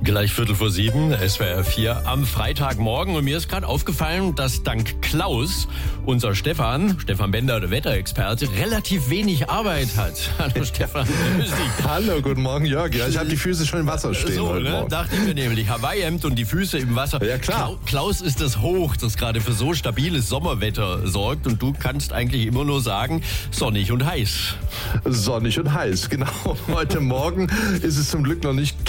Gleich 6:45, SWR 4 am Freitagmorgen. Und mir ist gerade aufgefallen, dass dank Klaus unser Stefan Bender, der Wetterexperte, relativ wenig Arbeit hat. Hallo Stefan, grüß dich. Hallo, guten Morgen Jörg. Ja, ich habe die Füße schon im Wasser stehen so, heute Morgen. dachte ich mir nämlich. Hawaii-Hemd und die Füße im Wasser. Ja, klar. Klaus ist das Hoch, das gerade für so stabiles Sommerwetter sorgt. Und du kannst eigentlich immer nur sagen, sonnig und heiß. Sonnig und heiß, genau. Heute Morgen ist es zum Glück noch nicht